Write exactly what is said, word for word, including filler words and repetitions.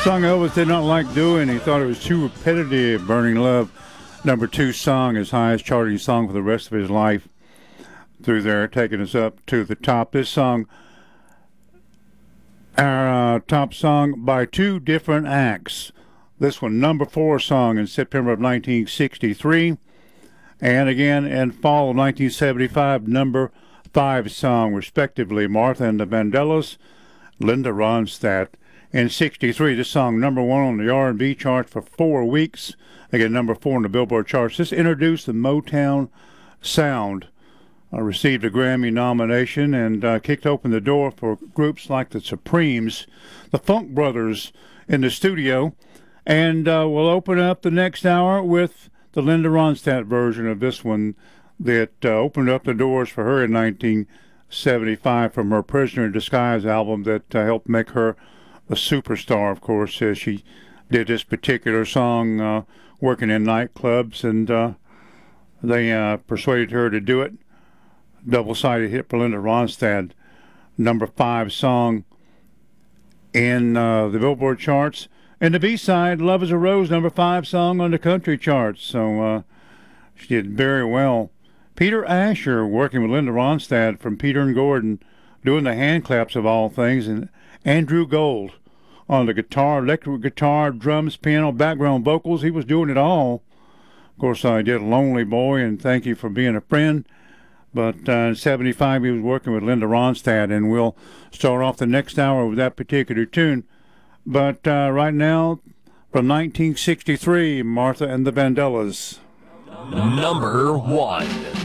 Song Elvis did not like doing. He thought it was too repetitive. Burning Love, number two song, his highest charting song for the rest of his life. Through there, taking us up to the top. This song, our uh, top song by two different acts. This one, number four song in September of nineteen sixty-three. And again in fall of nineteen seventy-five, number five song, respectively. Martha and the Vandellas, Linda Ronstadt. In sixty-three, this song number one on the R and B chart for four weeks. Again, number four on the Billboard charts. This introduced the Motown sound. Uh, received a Grammy nomination and uh, kicked open the door for groups like the Supremes, the Funk Brothers in the studio. And uh, we'll open up the next hour with the Linda Ronstadt version of this one that uh, opened up the doors for her in nineteen seventy-five from her Prisoner in Disguise album that uh, helped make her a superstar, of course, as she did this particular song uh, working in nightclubs, and uh, they uh, persuaded her to do it. Double-sided hit for Linda Ronstadt, number five song in uh, the Billboard charts. And the B-side, Love is a Rose, number five song on the country charts. So uh, she did very well. Peter Asher working with Linda Ronstadt from Peter and Gordon, doing the hand claps of all things, and Andrew Gold on the guitar, electric guitar, drums, piano, background vocals. He was doing it all. Of course, I did Lonely Boy and Thank You for Being a Friend. But uh, in seventy-five, he was working with Linda Ronstadt, and we'll start off the next hour with that particular tune. But uh, right now, from nineteen sixty-three, Martha and the Vandellas. Number one.